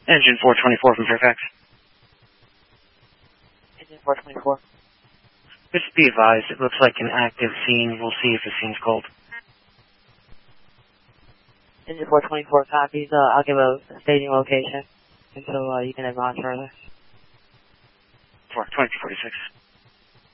Engine 424 from Fairfax. Engine 424. Just be advised, it looks like an active scene. We'll see if the scene's cold. Engine 424 copies. I'll give a staging location until you can advance further. 2246.